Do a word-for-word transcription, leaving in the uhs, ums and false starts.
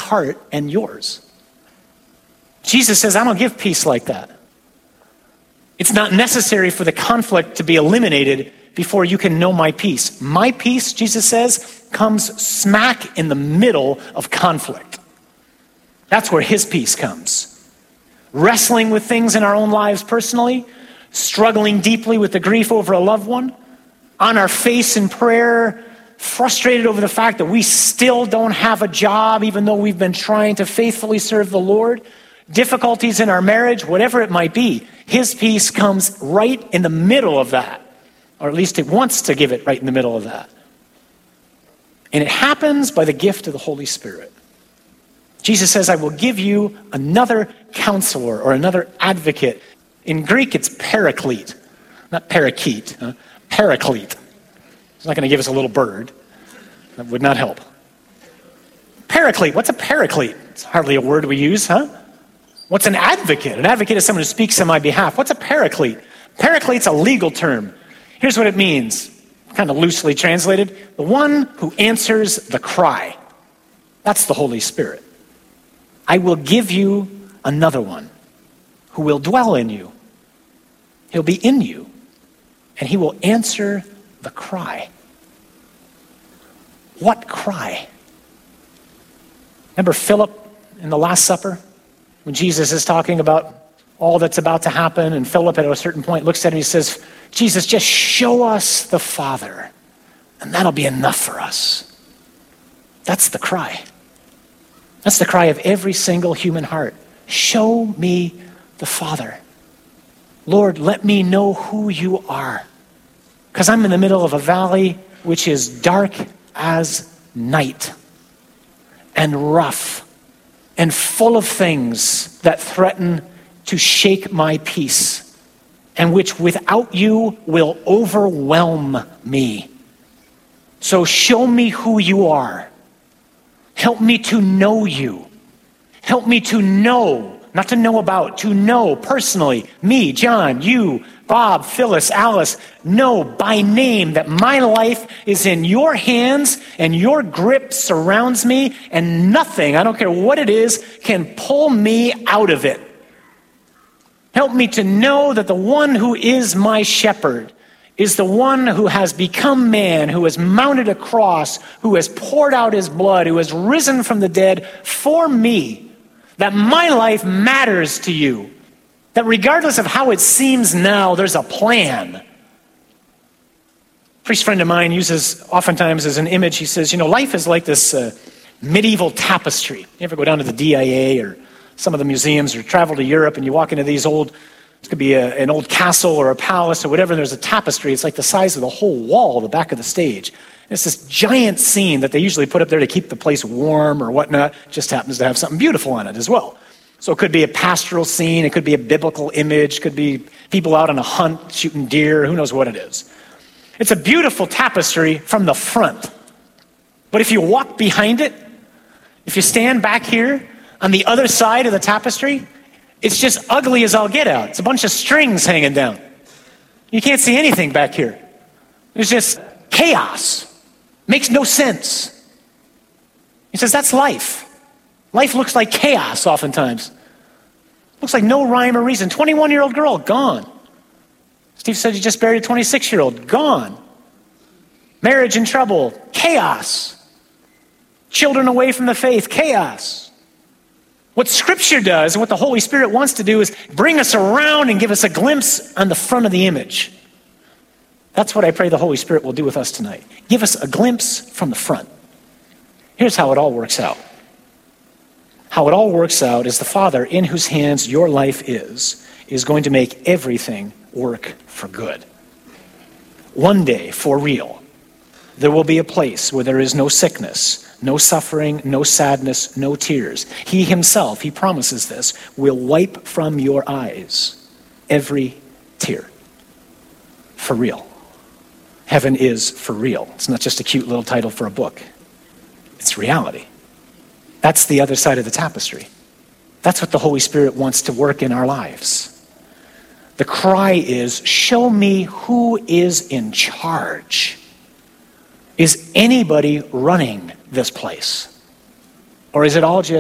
heart and yours. Jesus says, I don't give peace like that. It's not necessary for the conflict to be eliminated before you can know my peace. My peace, Jesus says, comes smack in the middle of conflict. That's where his peace comes. Wrestling with things in our own lives personally, struggling deeply with the grief over a loved one, on our face in prayer, frustrated over the fact that we still don't have a job even though we've been trying to faithfully serve the Lord, difficulties in our marriage, whatever it might be, his peace comes right in the middle of that, or at least it wants to give it right in the middle of that. And it happens by the gift of the Holy Spirit. Jesus says, I will give you another counselor or another advocate. In Greek, it's paraclete, not parakeet, huh? Paraclete. He's not going to give us a little bird. That would not help. Paraclete, what's a paraclete? It's hardly a word we use, huh? What's an advocate? An advocate is someone who speaks on my behalf. What's a paraclete? Paraclete's a legal term. Here's what it means, kind of loosely translated. The one who answers the cry. That's the Holy Spirit. I will give you another one who will dwell in you. He'll be in you, and he will answer the cry. What cry? Remember Philip in the Last Supper? When Jesus is talking about all that's about to happen, and Philip at a certain point looks at him and he says, Jesus, just show us the Father, and that'll be enough for us. That's the cry. That's the cry of every single human heart. Show me the Father. Lord, let me know who you are. Because I'm in the middle of a valley which is dark as night and rough and full of things that threaten to shake my peace and which without you will overwhelm me. So show me who you are. Help me to know you. Help me to know, not to know about, to know personally, me, John, you, Bob, Phyllis, Alice, know by name that my life is in your hands and your grip surrounds me and nothing, I don't care what it is, can pull me out of it. Help me to know that the one who is my shepherd is the one who has become man, who has mounted a cross, who has poured out his blood, who has risen from the dead for me, that my life matters to you, that regardless of how it seems now, there's a plan. A priest friend of mine uses oftentimes as an image, he says, you know, life is like this uh, medieval tapestry. You ever go down to the D I A or some of the museums or travel to Europe and you walk into these old, it could be a, an old castle or a palace or whatever, and there's a tapestry. It's like the size of the whole wall, the back of the stage. And it's this giant scene that they usually put up there to keep the place warm or whatnot. It just happens to have something beautiful on it as well. So it could be a pastoral scene, it could be a biblical image, it could be people out on a hunt shooting deer, who knows what it is. It's a beautiful tapestry from the front. But if you walk behind it, if you stand back here on the other side of the tapestry, it's just ugly as all get out. It's a bunch of strings hanging down. You can't see anything back here. There's just chaos. Makes no sense. He says that's life. Life looks like chaos oftentimes. Looks like no rhyme or reason. twenty-one-year-old girl, gone. Steve said he just buried a twenty-six-year-old, gone. Marriage in trouble, chaos. Children away from the faith, chaos. What Scripture does, and what the Holy Spirit wants to do, is bring us around and give us a glimpse on the front of the image. That's what I pray the Holy Spirit will do with us tonight. Give us a glimpse from the front. Here's how it all works out. How it all works out is the Father, in whose hands your life is, is going to make everything work for good. One day, for real, there will be a place where there is no sickness, no suffering, no sadness, no tears. He himself, he promises this, will wipe from your eyes every tear. For real. Heaven is for real. It's not just a cute little title for a book. It's reality. That's the other side of the tapestry. That's what the Holy Spirit wants to work in our lives. The cry is, show me who is in charge. Is anybody running this place? Or is it all just